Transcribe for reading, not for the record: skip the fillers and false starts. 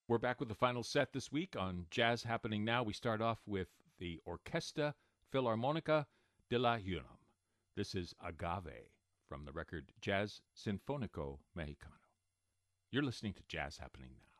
We're back with the final set this week on Jazz Happening Now. We start off with the Orquesta Filarmonica de la UNAM. This is Agave from the record Jazz Sinfónico Mexicano. You're listening to Jazz Happening Now.